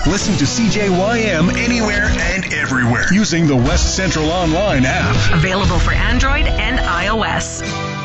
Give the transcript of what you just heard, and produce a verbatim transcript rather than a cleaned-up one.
Listen to C J Y M anywhere and everywhere using the West Central Online app. Available for Android and iOS.